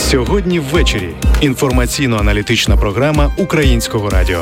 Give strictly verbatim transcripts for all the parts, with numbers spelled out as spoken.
Сьогодні ввечері. Інформаційно-аналітична програма Українського радіо.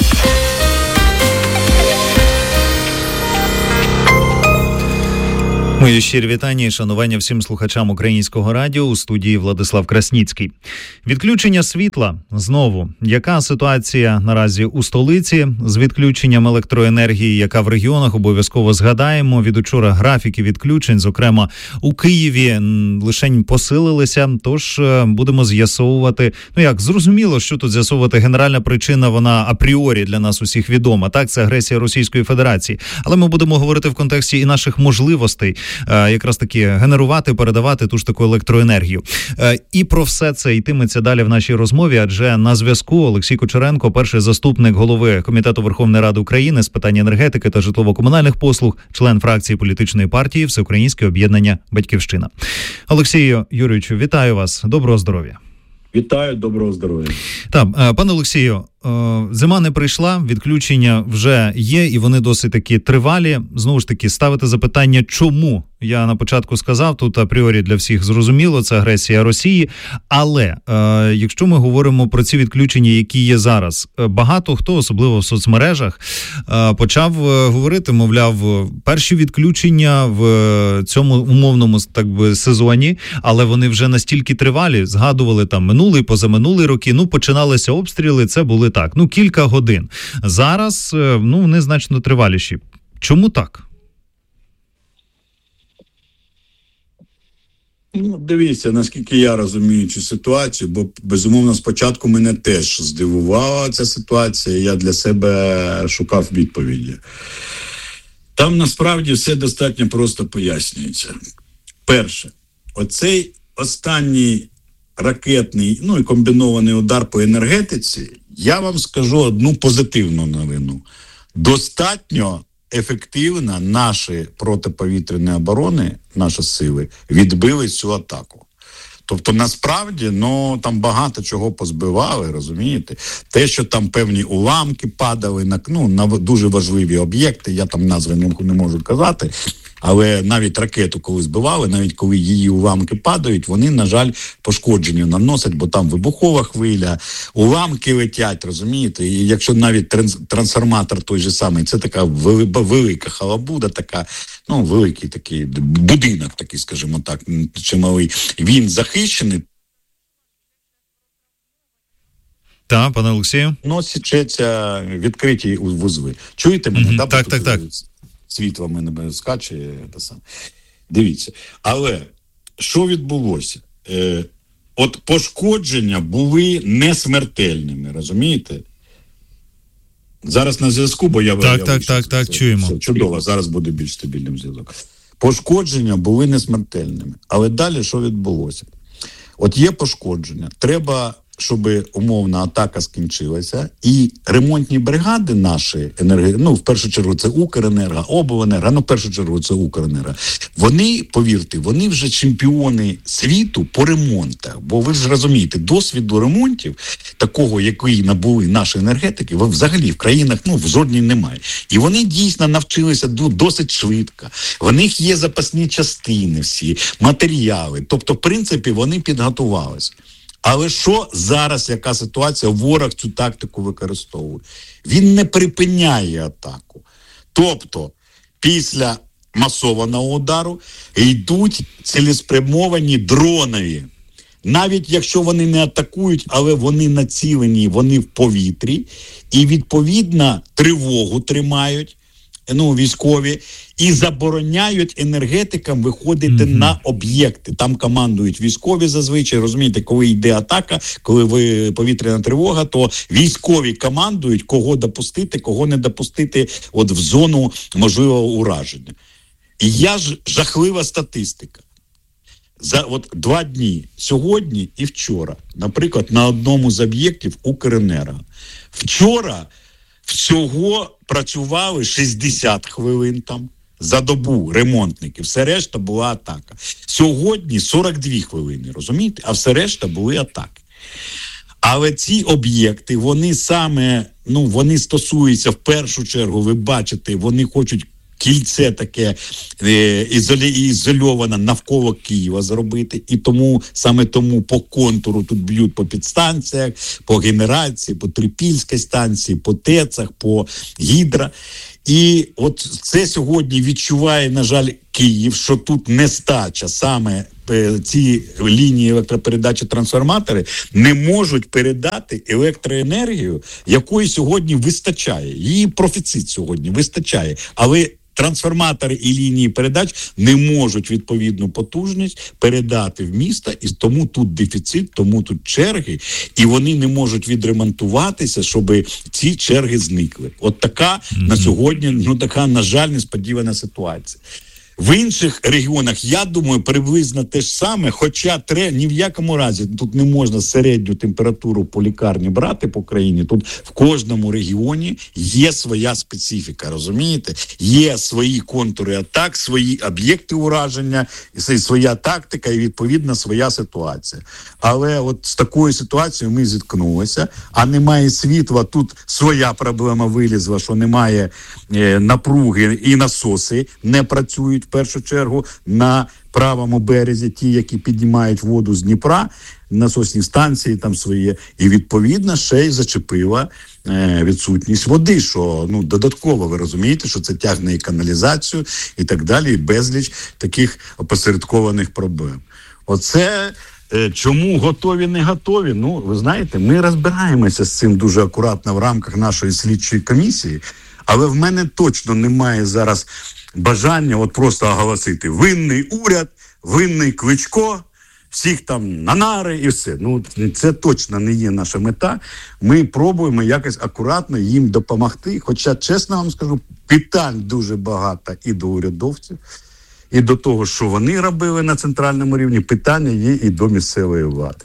Мої щирі вітання і шанування всім слухачам Українського радіо. У студії Владислав Красніцький. Відключення світла. Знову. Яка ситуація наразі у столиці з відключенням електроенергії, яка в регіонах, обов'язково згадаємо. Від учора графіки відключень, зокрема у Києві, лишень посилилися. Тож будемо з'ясовувати, ну як, зрозуміло, що тут з'ясовувати. Генеральна причина, вона апріорі для нас усіх відома. Так, це агресія Російської Федерації. Але ми будемо говорити в контексті і наших можливостей якраз таки генерувати, передавати ту ж таку електроенергію. І про все це йтиметься далі в нашій розмові, адже на зв'язку Олексій Кучеренко, перший заступник голови Комітету Верховної Ради України з питань енергетики та житлово-комунальних послуг, член фракції політичної партії Всеукраїнське об'єднання «Батьківщина». Олексію Юрійовичу, вітаю вас. Доброго здоров'я. Вітаю, доброго здоров'я. Так, пане Олексію, зима не прийшла, відключення вже є, і вони досить такі тривалі. Знову ж таки, ставити запитання, чому? Я на початку сказав, тут апріорі для всіх зрозуміло, це агресія Росії. Але е, якщо ми говоримо про ці відключення, які є зараз, багато хто, особливо в соцмережах, е, почав говорити, мовляв, перші відключення в цьому умовному, так би, сезоні, але вони вже настільки тривалі, згадували там минулий, позаминулий роки, ну, починалися обстріли, це були так, ну, кілька годин. Зараз, ну, вони значно триваліші. Чому так? Ну, дивіться, наскільки я розумію цю ситуацію, бо, безумовно, спочатку мене теж здивувала ця ситуація, я для себе шукав відповіді. Там, насправді, все достатньо просто пояснюється. Перше, оцей останній ракетний, ну і комбінований удар по енергетиці, я вам скажу одну позитивну новину. Достатньо ефективно наші протиповітряні оборони, наші сили, відбили цю атаку. Тобто, насправді, ну, там багато чого позбивали, розумієте? Те, що там певні уламки падали на, ну, на дуже важливі об'єкти, я там назви не, не можу казати, але навіть ракету, коли збивали, навіть коли її уламки падають, вони, на жаль, пошкодження наносять, бо там вибухова хвиля, уламки летять, розумієте? І якщо навіть транс, трансформатор той же самий, це така велика халабуда, така, ну, великий такий будинок, такий, скажімо так, чималий, він захищений. Так, пане Олексію. Ну, січеться відкриті вузли. Чуєте мене? Mm-hmm. Да? Так, так, так. Світло в мене скаче. Те саме. Дивіться. Але що відбулося? Е, от пошкодження були не смертельними, розумієте? Зараз на зв'язку, бо я... Так, я так, так, так, чуємо. Все, чудово, зараз буде більш стабільним зв'язок. Пошкодження були не смертельними. Але далі що відбулося? От є пошкодження. Треба, щоб умовна атака скінчилася, і ремонтні бригади наші, енерги... ну, в першу чергу це Укренерго, Обленерго, ну, в першу чергу це Укренерго, вони, повірте, вони вже чемпіони світу по ремонтах, бо ви ж розумієте, досвіду ремонтів, такого, який набули наші енергетики, взагалі в країнах, ну, в жодній немає. І вони дійсно навчилися досить швидко. В них є запасні частини всі, матеріали, тобто, в принципі, вони підготувалися. Але що зараз, яка ситуація, ворог цю тактику використовує? Він не припиняє атаку. Тобто, після масованого удару йдуть цілеспрямовані дронові. Навіть якщо вони не атакують, але вони націлені, вони в повітрі, і відповідно тривогу тримають, ну, військові, і забороняють енергетикам виходити mm-hmm. на об'єкти. Там командують військові зазвичай, розумієте, коли йде атака, коли ви повітряна тривога, то військові командують, кого допустити, кого не допустити от в зону можливого ураження. І я ж жахлива статистика. За от два дні, сьогодні і вчора, наприклад, на одному з об'єктів Укренерго. Вчора всього працювали шістдесят хвилин там за добу ремонтники, все решта була атака. Сьогодні сорок дві хвилини, розумієте? А все решта були атаки. Але ці об'єкти, вони саме, ну, вони стосуються в першу чергу, ви бачите, вони хочуть кільце таке е, ізолі, ізольоване навколо Києва зробити. І тому, саме тому по контуру тут б'ють по підстанціях, по генерації, по Трипільській станції, по ТЕЦах, по Гідро. І от це сьогодні відчуває, на жаль, Київ, що тут нестача саме ці лінії електропередачі, трансформатори не можуть передати електроенергію, якої сьогодні вистачає. Її профіцит сьогодні вистачає. Але трансформатори і лінії передач не можуть відповідну потужність передати в місто, і тому тут дефіцит, тому тут черги, і вони не можуть відремонтуватися, щоб ці черги зникли. От така mm-hmm. на сьогодні, ну така, на жаль, несподівана ситуація. В інших регіонах, я думаю, приблизно те ж саме, хоча тре, ні в якому разі тут не можна середню температуру по лікарні брати по країні. Тут в кожному регіоні є своя специфіка, розумієте? Є свої контури атак, свої об'єкти ураження, своя тактика і, відповідно, своя ситуація. Але от з такою ситуацією ми зіткнулися, а немає світла, тут своя проблема вилізла, що немає е, напруги і насоси не працюють. В першу чергу на правому березі ті, які піднімають воду з Дніпра, насосні станції там свої, і відповідно ще й зачепила е, відсутність води, що ну додатково, ви розумієте, що це тягне і каналізацію і так далі, і безліч таких опосередкованих проблем. Оце е, чому готові, не готові? Ну, ви знаєте, ми розбираємося з цим дуже акуратно в рамках нашої слідчої комісії, але в мене точно немає зараз бажання от просто оголосити винний уряд, винний Кличко, всіх там на нари і все. Ну, це точно не є наша мета. Ми пробуємо якось акуратно їм допомогти. Хоча, чесно вам скажу, питань дуже багато і до урядовців, і до того, що вони робили на центральному рівні, питання є і до місцевої влади.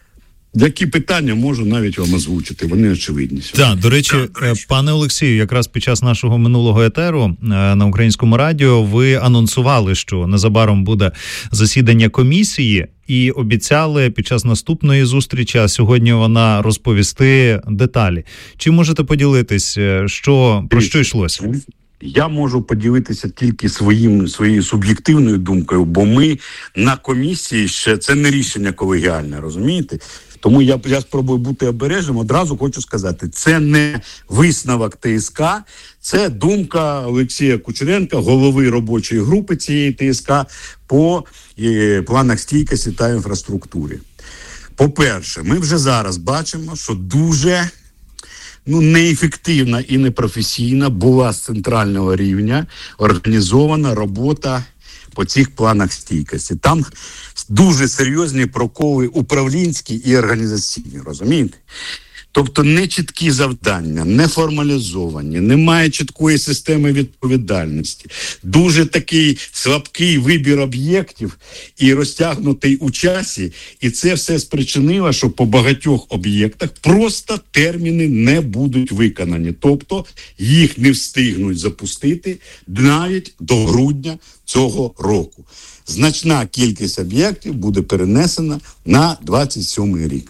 Які питання можу навіть вам озвучити, вони очевидні. Так, до речі, да, до речі, пане Олексію, якраз під час нашого минулого етеру на Українському радіо ви анонсували, що незабаром буде засідання комісії, і обіцяли під час наступної зустрічі, а сьогодні вона розповісти деталі. Чи можете поділитись, що, про що йшлося? Я можу поділитися тільки своїм, своєю суб'єктивною думкою, бо ми на комісії ще, це не рішення колегіальне, розумієте? Тому я, я спробую бути обережним. Одразу хочу сказати, це не висновок ТСК, це думка Олексія Кучеренка, голови робочої групи цієї ТСК по е, планах стійкості та інфраструктурі. По-перше, ми вже зараз бачимо, що дуже ну, неефективна і непрофесійна була з центрального рівня організована робота по цих планах стійкості. Там дуже серйозні проколи управлінські і організаційні, розумієте? Тобто не чіткі завдання, не формалізовані, немає чіткої системи відповідальності. Дуже такий слабкий вибір об'єктів і розтягнутий у часі. І це все спричинило, що по багатьох об'єктах просто терміни не будуть виконані. Тобто їх не встигнуть запустити навіть до грудня цього року. Значна кількість об'єктів буде перенесена на двадцять сьомий рік.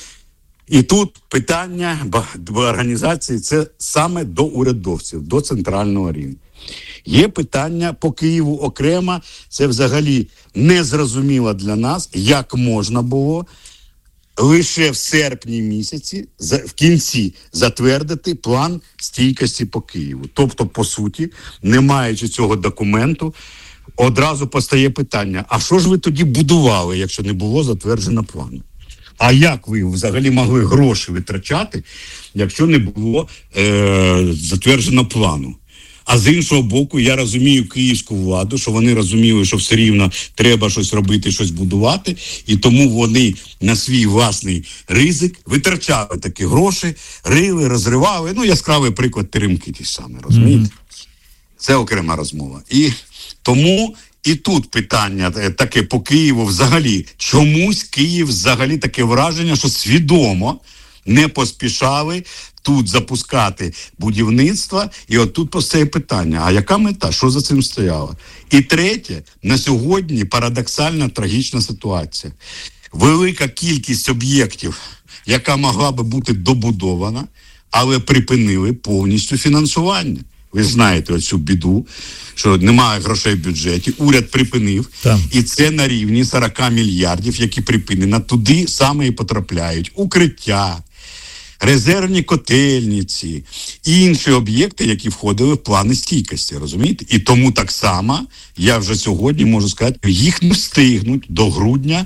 І тут питання організації – це саме до урядовців, до центрального рівня. Є питання по Києву окремо, це взагалі незрозуміло для нас, як можна було лише в серпні місяці, в кінці, затвердити план стійкості по Києву. Тобто, по суті, не маючи цього документу, одразу постає питання, а що ж ви тоді будували, якщо не було затверджено плану? А як ви взагалі могли гроші витрачати, якщо не було е- затверджено плану? А з іншого боку, я розумію київську владу, що вони розуміли, що все рівно треба щось робити, щось будувати, і тому вони на свій власний ризик витрачали такі гроші, рили, розривали. Ну, яскравий приклад Теремки ті самі, розумієте? Mm-hmm. Це окрема розмова. І тому і тут питання таке по Києву взагалі. Чомусь Київ взагалі таке враження, що свідомо не поспішали тут запускати будівництво. І от тут постає питання, а яка мета, що за цим стояло? І третє, на сьогодні парадоксальна трагічна ситуація. Велика кількість об'єктів, яка могла би бути добудована, але припинили повністю фінансування. Ви знаєте оцю біду, що немає грошей в бюджеті, уряд припинив, Там. і це на рівні сорок мільярдів, які припинені. Туди саме і потрапляють укриття, резервні котельниці, інші об'єкти, які входили в плани стійкості, розумієте? І тому так само, я вже сьогодні можу сказати, їх не встигнуть до грудня,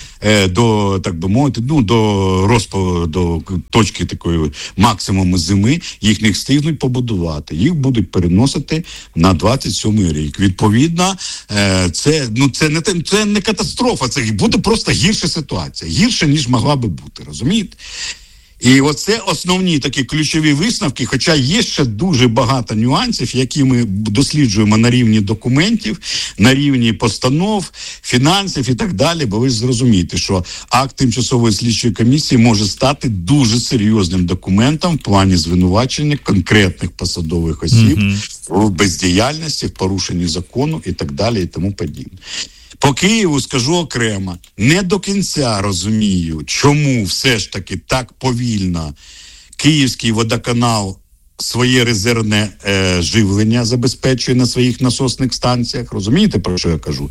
до, так би мовити, ну, до розпа, до точки такої максимуму зими, їх не встигнуть побудувати. Їх будуть переносити на двадцять сьомий рік. Відповідно, це, ну, це, не, це не катастрофа, це буде просто гірша ситуація. Гірше, ніж могла би бути, розумієте? І оце основні такі ключові висновки, хоча є ще дуже багато нюансів, які ми досліджуємо на рівні документів, на рівні постанов, фінансів і так далі, бо ви ж зрозумієте, що акт тимчасової слідчої комісії може стати дуже серйозним документом в плані звинувачення конкретних посадових осіб mm-hmm. в бездіяльності, в порушенні закону і так далі і тому подібне. По Києву скажу окремо, не до кінця розумію, чому все ж таки так повільно Київський водоканал своє резервне е, живлення забезпечує на своїх насосних станціях. Розумієте, про що я кажу?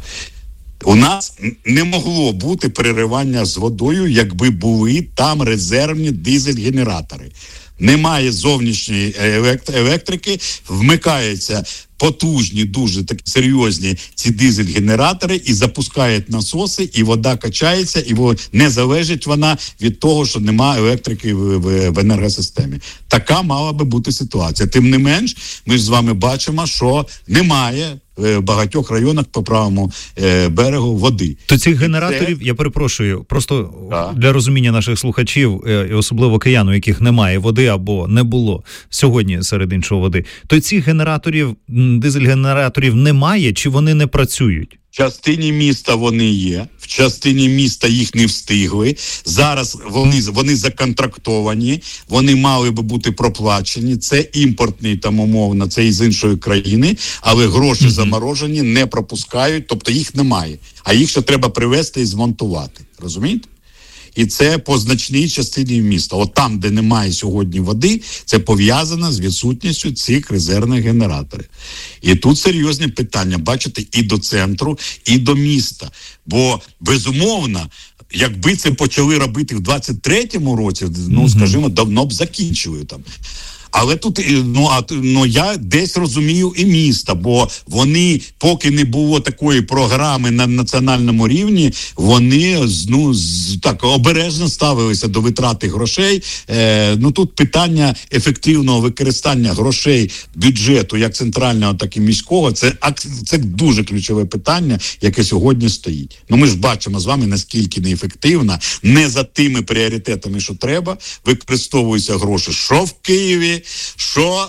У нас не могло бути переривання з водою, якби були там резервні дизель-генератори. Немає зовнішньої електрики, вмикаються потужні, дуже такі серйозні ці дизель-генератори і запускають насоси, і вода качається, і не залежить вона від того, що немає електрики в, в, в енергосистемі. Така мала би бути ситуація. Тим не менш, ми ж з вами бачимо, що немає в багатьох районах по правому е, берегу води. То цих генераторів, це... я перепрошую, просто да. для розуміння наших слухачів, е, і особливо киян, у яких немає води або не було сьогодні серед іншого води, то цих генераторів, дизель-генераторів немає, чи вони не працюють? В частині міста вони є, в частині міста їх не встигли. Зараз вони, вони законтрактовані, вони мали би бути проплачені. Це імпортний, там умовно, це із іншої країни, але гроші mm-hmm. заморожені, не пропускають, тобто їх немає. А їх ще треба привезти і змонтувати, розумієте? І це по значній частині міста. От там, де немає сьогодні води, це пов'язано з відсутністю цих резервних генераторів. І тут серйозні питання, бачите, і до центру, і до міста. Бо, безумовно, якби це почали робити в двадцять третьому році, ну, mm-hmm. скажімо, давно б закінчили там. Але тут, ну, а, ну, я десь розумію і міста, бо вони, поки не було такої програми на національному рівні, вони, ну, з, так, обережно ставилися до витрати грошей. Е, ну, тут питання ефективного використання грошей бюджету, як центрального, так і міського, це, це дуже ключове питання, яке сьогодні стоїть. Ну, ми ж бачимо з вами, наскільки неефективно, не за тими пріоритетами, що треба, використовуються гроші, що в Києві, що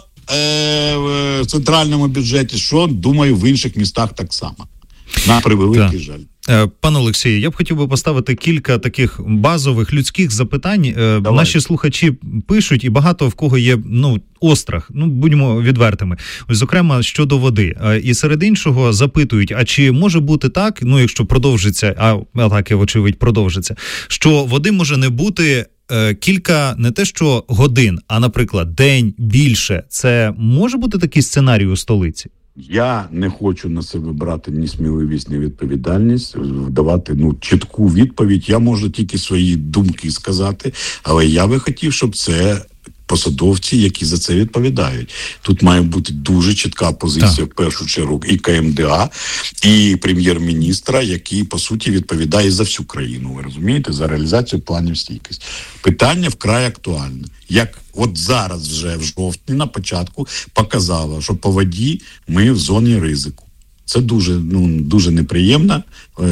е, в центральному бюджеті, що, думаю, в інших містах так само. На превеликий жаль. Пане Олексію, я б хотів би поставити кілька таких базових людських запитань. Давай. Наші слухачі пишуть, і багато в кого є, ну, острах, ну, будьмо відвертими. Ось, зокрема, щодо води. І серед іншого запитують, а чи може бути так, ну, якщо продовжиться, а атаки, вочевидь, продовжиться, що води може не бути кілька, не те що годин, а, наприклад, день, більше. Це може бути такий сценарій у столиці? Я не хочу на себе брати ні сміливість, ні відповідальність, давати, ну, чітку відповідь. Я можу тільки свої думки сказати, але я би хотів, щоб це посадовці, які за це відповідають. Тут має бути дуже чітка позиція, так. в першу чергу, і ка ем де а, і прем'єр-міністра, який, по суті, відповідає за всю країну, ви розумієте, за реалізацію планів стійкості. Питання вкрай актуальне. Як от зараз вже в жовтні на початку показало, що по воді ми в зоні ризику. Це дуже, ну, дуже неприємно е-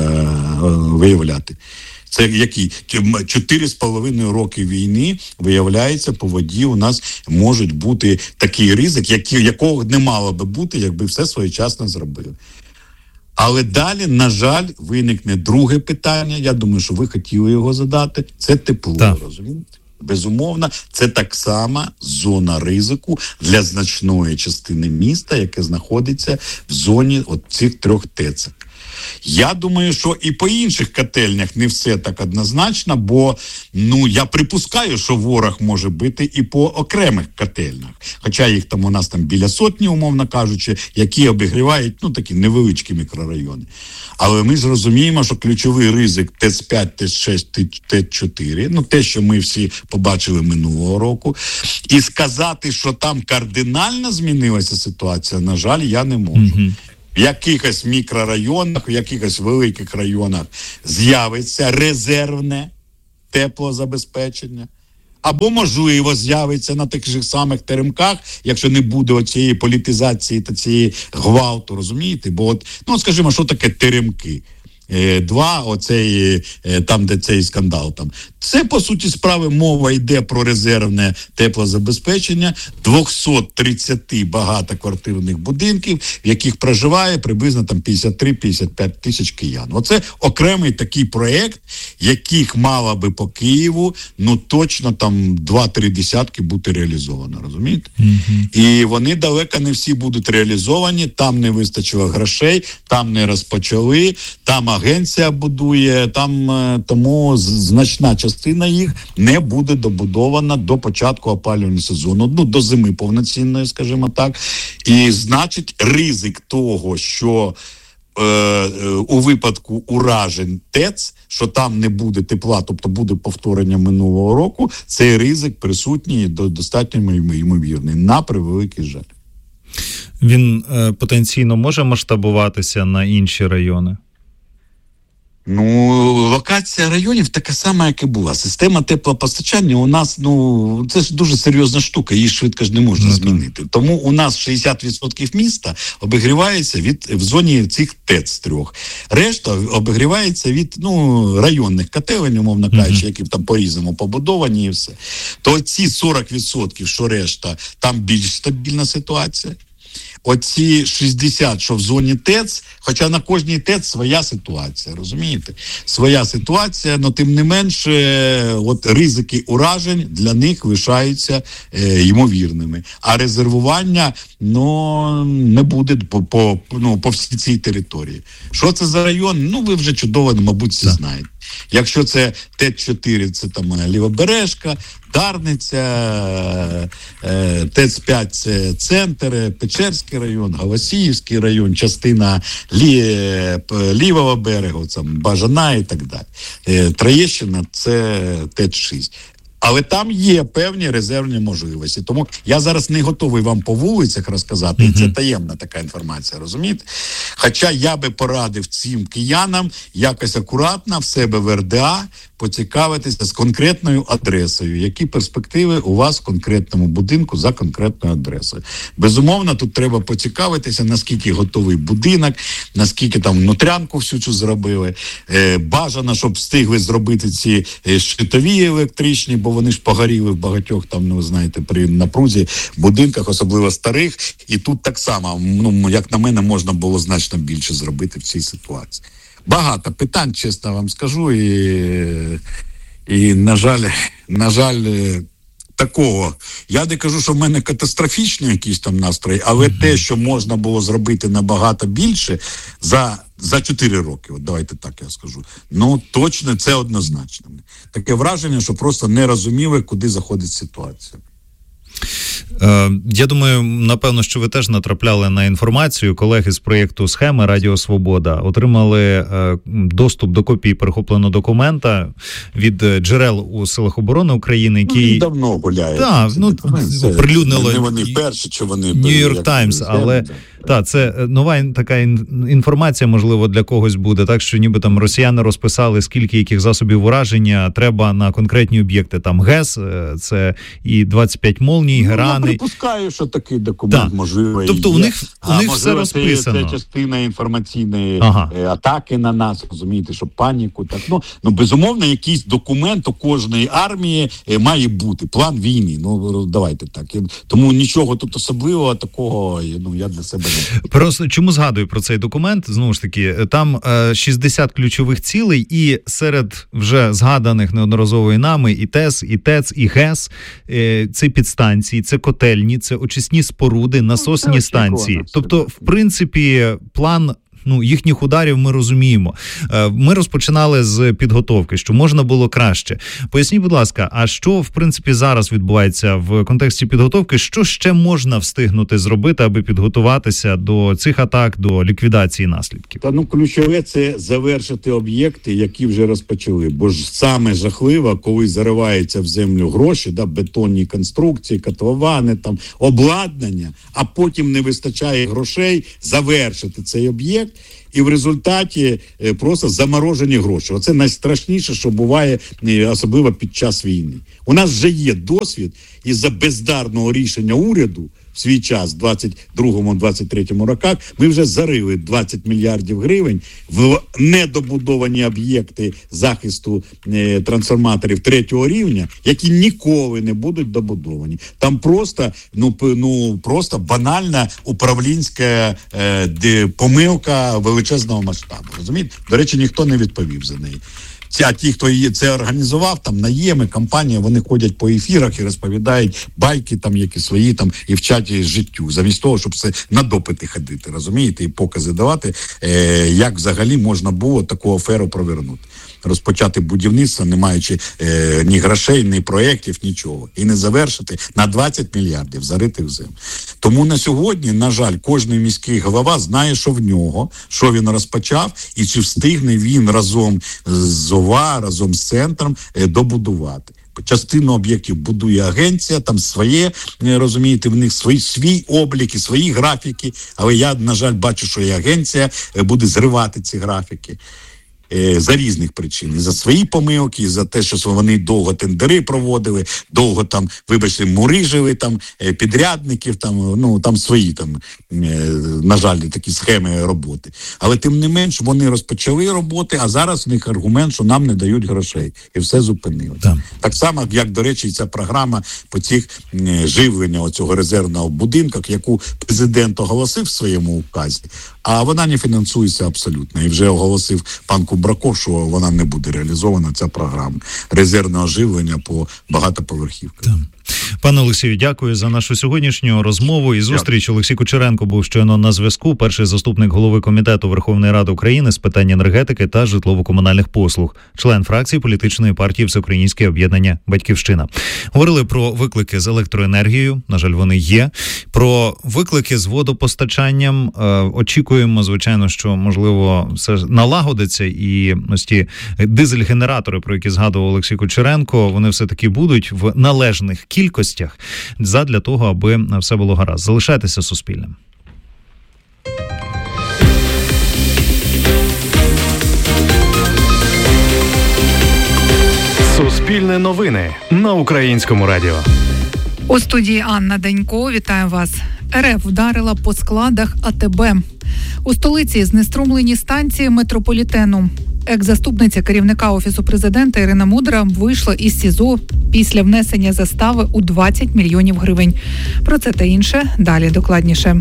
виявляти. Це які чотири з половиною роки війни, виявляється, по воді у нас можуть бути такий ризик, який, якого не мало би бути, якби все своєчасно зробили. Але далі, на жаль, виникне друге питання, я думаю, що ви хотіли його задати, це тепло, так. розумієте? Безумовно, це так само зона ризику для значної частини міста, яке знаходиться в зоні от цих трьох ТЕЦ. Я думаю, що і по інших котельнях не все так однозначно, бо, ну, я припускаю, що ворог може бити і по окремих котельнях. Хоча їх там у нас там біля сотні, умовно кажучи, які обігрівають, ну, такі невеличкі мікрорайони. Але ми ж розуміємо, що ключовий ризик ТЕЦ п'ять, ТЕЦ шість, ТЕЦ чотири, ну, те, що ми всі побачили минулого року. І сказати, що там кардинально змінилася ситуація, на жаль, я не можу. Mm-hmm. В якихось мікрорайонах, в якихось великих районах з'явиться резервне теплозабезпечення. Або, можливо, з'явиться на тих же самих теремках, якщо не буде оцієї політизації та цієї гвалту, розумієте? Бо, от, ну, скажімо, що таке теремки? Два, оцей, там, де цей скандал там. Це, по суті справи, мова йде про резервне теплозабезпечення двісті тридцять багатоквартирних будинків, в яких проживає приблизно там п'ятдесят три - п'ятдесят п'ять тисяч киян. Оце окремий такий проєкт, яких мало би по Києву, ну, точно там два-три десятки бути реалізовано, розумієте? Mm-hmm. І вони далеко не всі будуть реалізовані, там не вистачило грошей, там не розпочали, там агенція будує, там тому значна частина їх не буде добудована до початку опалювального сезону, ну, до зими повноцінної, скажімо так. І, значить, ризик того, що е, е, у випадку уражень ТЕЦ, що там не буде тепла, тобто буде повторення минулого року, цей ризик присутній і достатньо ймовірний, на превеликий жаль. Він е, потенційно може масштабуватися на інші райони? Ну, локація районів така сама, як і була. Система теплопостачання у нас, ну, це ж дуже серйозна штука, її швидко ж не можна mm-hmm. змінити. Тому у нас шістдесят відсотків міста обігрівається від, в зоні цих ТЕЦ трьох. Решта обігрівається від, ну, районних котелень, умовно кажучи, mm-hmm. які там по-різному побудовані і все. То ці сорок відсотків, що решта, там більш стабільна ситуація. Оці шістдесят, що в зоні ТЕЦ, хоча на кожній ТЕЦ своя ситуація, розумієте? Своя ситуація, але тим не менше, от ризики уражень для них лишаються е, ймовірними. А резервування, ну, не буде по, по, ну, по всій цій території. Що це за район? Ну, ви вже чудово, мабуть, всі знаєте. Якщо це ТЕЦ чотири, це там Лівобережка, Дарниця, ТЕЦ п'ять – це центр, Печерський район, Голосіївський район, частина лі... лівого берегу, там, Бажана і так далі. Троєщина – це ТЕЦ шість. Але там є певні резервні можливості. Тому я зараз не готовий вам по вулицях розказати, mm-hmm. це таємна така інформація, розумієте? Хоча я би порадив цим киянам якось акуратно в себе в ер де а поцікавитися з конкретною адресою, які перспективи у вас в конкретному будинку за конкретною адресою. Безумовно, тут треба поцікавитися, наскільки готовий будинок, наскільки там внутрянку всю цю зробили. Е, бажано, щоб встигли зробити ці щитові електричні, бо вони ж погоріли в багатьох там, ну, ви знаєте, при напрузі будинках, особливо старих. І тут так само, ну, як на мене, можна було значно більше зробити в цій ситуації. Багато питань, чесно вам скажу, і, і на жаль, на жаль, такого. Я не кажу, що в мене катастрофічний якийсь там настрій, але mm-hmm. те, що можна було зробити набагато більше за, за чотири роки, от давайте так я скажу, ну точно це однозначно. Таке враження, що просто не розуміли, куди заходить ситуація. Я думаю, напевно, що ви теж натрапляли на інформацію. Колеги з проєкту «Схеми» Радіо Свобода отримали доступ до копії перехопленого документа від джерел у Силах оборони України, які... Ну, давно гуляють. Так, ну, оприлюднило... Не вони перші, чи вони... Нью-Йорк Таймс, але... Так, це нова така інформація, можливо, для когось буде, так, що ніби там росіяни розписали, скільки яких засобів ураження треба на конкретні об'єкти. Там ГЕС, це і двадцять п'ять молній, Герани. Ну, я припускаю, що такий документ так. можливий. Тобто у них, у них все розписано. Це частина інформаційної ага. атаки на нас, розумієте, що паніку. Так. Ну, ну, безумовно, якийсь документ у кожної армії має бути. План війни. Ну, давайте так. Тому нічого тут особливого такого, ну, я для себе не... Просто чому згадую про цей документ? Знову ж таки, там е, шістдесят ключових цілей, і серед вже згаданих неодноразово і нами і ТЕС, і ТЕЦ, і ГЕС, е, це підстанції, це котельні, це очисні споруди, насосні ну, станції. Тобто, в принципі, план ну, їхніх ударів ми розуміємо. Ми розпочинали з підготовки, що можна було краще. Поясніть, будь ласка, а що, в принципі, зараз відбувається в контексті підготовки? Що ще можна встигнути зробити, аби підготуватися до цих атак, до ліквідації наслідків? Та ну ключове – це завершити об'єкти, які вже розпочали. Бо ж саме жахливо, коли зариваються в землю гроші, да, бетонні конструкції, котловани, там, обладнання, а потім не вистачає грошей завершити цей об'єкт. І в результаті просто заморожені гроші. Оце найстрашніше, що буває, особливо під час війни. У нас вже є досвід із-за бездарного рішення уряду в свій час, в двадцять другому - двадцять третьому роках, ми вже зарили двадцять мільярдів гривень в недобудовані об'єкти захисту е, трансформаторів третього рівня, які ніколи не будуть добудовані. Там просто, ну, ну, просто банальна управлінська е, де, помилка величезного масштабу. Розумієте? До речі, ніхто не відповів за неї. А ті, хто її це організував, там наєми, компанія, вони ходять по ефірах і розповідають байки там, які свої там, і вчать життю, замість того, щоб це на допити ходити, розумієте, і покази давати, е, як взагалі можна було таку аферу провернути. Розпочати будівництво, не маючи е, ні грошей, ні проєктів, нічого. І не завершити на двадцять мільярдів, зарити в землю. Тому на сьогодні, на жаль, кожний міський голова знає, що в нього, що він розпочав, і чи встигне він разом з ОВА, разом з центром е, добудувати. Частину об'єктів будує агенція, там своє, розумієте, в них свій, свій облік і свої графіки, але я, на жаль, бачу, що і агенція буде зривати ці графіки. За різних причин. І за свої помилки, і за те, що вони довго тендери проводили, довго там, вибачте, мурижили там підрядників, там, ну, там свої, там, на жаль, такі схеми роботи. Але тим не менш, вони розпочали роботи, а зараз в них аргумент, що нам не дають грошей. І все зупинилося. Так, так само, як, до речі, ця програма по цих живлення оцього резервного будинку, яку президент оголосив в своєму указі, а вона не фінансується абсолютно. І вже оголосив пан Кубраков, що вона не буде реалізована, ця програма резервного живлення по багатоповерхівкам. Пане Олексію, дякую за нашу сьогоднішню розмову і зустріч. Дякую. Олексій Кучеренко був щойно на зв'язку, перший заступник голови Комітету Верховної Ради України з питань енергетики та житлово-комунальних послуг, член фракції політичної партії Всеукраїнське об'єднання «Батьківщина». Говорили про виклики з електроенергією, на жаль, вони є, про виклики з водопостачанням. Очікуємо, звичайно, що, можливо, все налагодиться і ось ті дизель-генератори, про які згадував Олексій Кучеренко, вони все-таки будуть в належних кількостях задля того, аби все було гаразд. Залишайтеся Суспільним. Суспільне новини на Українському радіо. У студії Анна Данько. Вітаю вас. РФ вдарила по складах АТБ. У столиці знеструмлені станції метрополітену. Екс-заступниця керівника Офісу президента Ірина Мудра вийшла із СІЗО після внесення застави у двадцять мільйонів гривень. Про це та інше далі докладніше.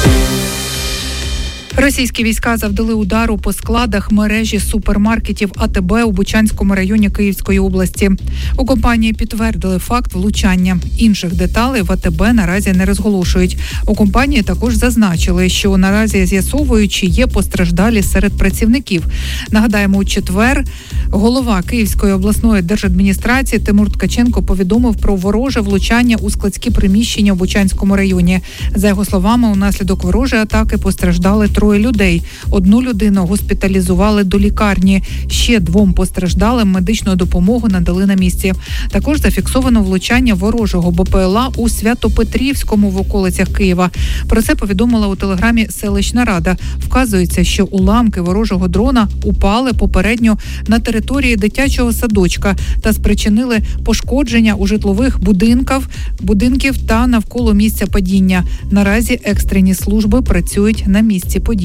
Російські війська завдали удару по складах мережі супермаркетів АТБ у Бучанському районі Київської області. У компанії підтвердили факт влучання. Інших деталей в АТБ наразі не розголошують. У компанії також зазначили, що наразі з'ясовують, чи є постраждалі серед працівників. Нагадаємо, у четвер голова Київської обласної держадміністрації Тимур Ткаченко повідомив про вороже влучання у складські приміщення в Бучанському районі. За його словами, унаслідок ворожої атаки постраждали троє людей. Одну людину госпіталізували до лікарні. Ще двом постраждалим медичну допомогу надали на місці. Також зафіксовано влучання ворожого БПЛА у Свято-Петрівському в околицях Києва. Про це повідомила у телеграмі селищна рада. Вказується, що уламки ворожого дрона упали попередньо на території дитячого садочка та спричинили пошкодження у житлових будинків, будинків та навколо місця падіння. Наразі екстрені служби працюють на місці події.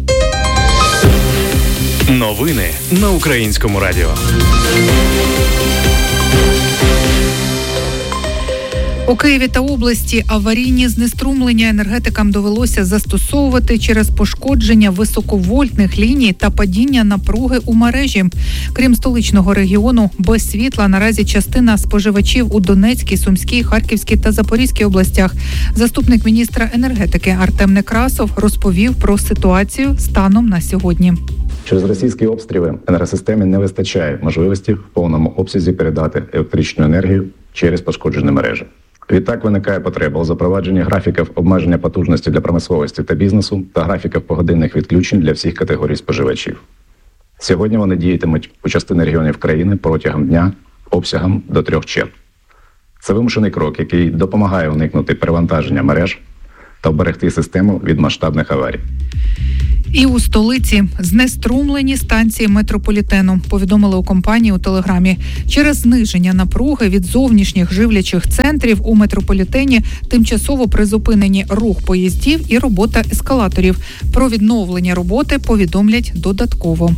Новини на Українському радіо. У Києві та області аварійні знеструмлення енергетикам довелося застосовувати через пошкодження високовольтних ліній та падіння напруги у мережі. Крім столичного регіону, без світла наразі частина споживачів у Донецькій, Сумській, Харківській та Запорізькій областях. Заступник міністра енергетики Артем Некрасов розповів про ситуацію станом на сьогодні. Через російські обстріли енергосистемі не вистачає можливості в повному обсязі передати електричну енергію через пошкоджені мережі. Відтак виникає потреба у запровадженні графіків обмеження потужності для промисловості та бізнесу та графіків погодинних відключень для всіх категорій споживачів. Сьогодні вони діятимуть у частині регіонів країни протягом дня обсягом до трьох черг. Це вимушений крок, який допомагає уникнути перевантаження мереж та вберегти систему від масштабних аварій. І у столиці знеструмлені станції метрополітену, повідомили у компанії у Телеграмі. Через зниження напруги від зовнішніх живлячих центрів у метрополітені тимчасово призупинені рух поїздів і робота ескалаторів. Про відновлення роботи повідомлять додатково.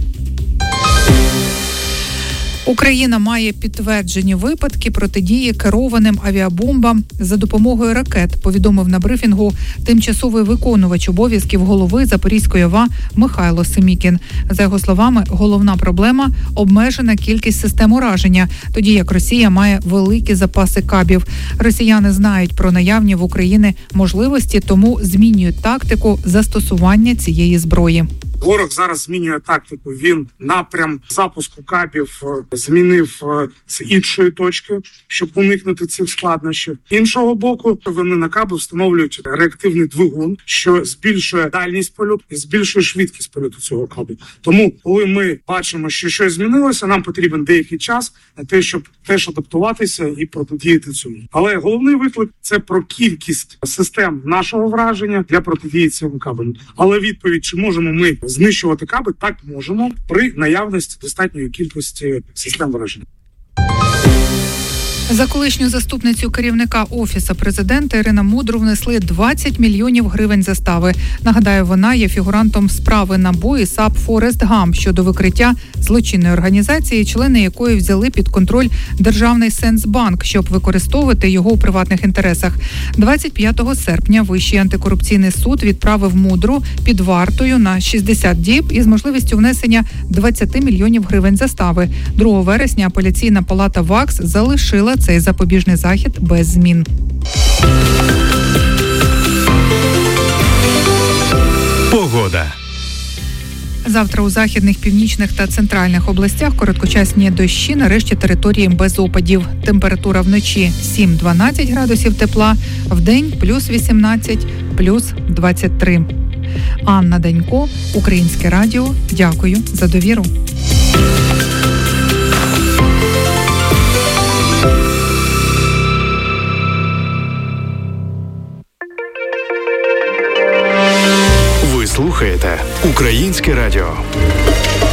Україна має підтверджені випадки протидії керованим авіабомбам за допомогою ракет, повідомив на брифінгу тимчасовий виконувач обов'язків голови Запорізької ОВА Михайло Семікін. За його словами, головна проблема – обмежена кількість систем ураження, тоді як Росія має великі запаси кабів. Росіяни знають про наявні в Україні можливості, тому змінюють тактику застосування цієї зброї. Ворог зараз змінює тактику. Він напрям запуску кабів змінив з іншої точки, щоб уникнути цих складнощів. Іншого боку, вони на каби встановлюють реактивний двигун, що збільшує дальність польоту і збільшує швидкість польоту цього кабу. Тому, коли ми бачимо, що щось змінилося, нам потрібен деякий час на те, щоб теж адаптуватися і протидіяти цьому. Але головний виклик – це про кількість систем нашого враження для протидії цьому кабелю. Але відповідь, чи можемо ми знищувати каби, так можемо при наявності достатньої кількості систем враження. За колишню заступницю керівника Офісу президента Ірина Мудру внесли двадцять мільйонів гривень застави. Нагадаю, вона є фігурантом справи НАБУ і САП «Форест Гамп» щодо викриття злочинної організації, члени якої взяли під контроль державний Сенсбанк, щоб використовувати його у приватних інтересах. двадцять п'ятого серпня Вищий антикорупційний суд відправив Мудру під вартою на шістдесят діб із можливістю внесення двадцять мільйонів гривень застави. другого вересня апеляційна палата ВАКС залишила цей запобіжний захід без змін. Погода. Завтра у західних, північних та центральних областях короткочасні дощі, нарешті території без опадів. Температура вночі сім-дванадцять градусів тепла, вдень плюс вісімнадцять, плюс двадцять три. Анна Данько, Українське радіо. Дякую за довіру. Ви слухаєте Українське радіо.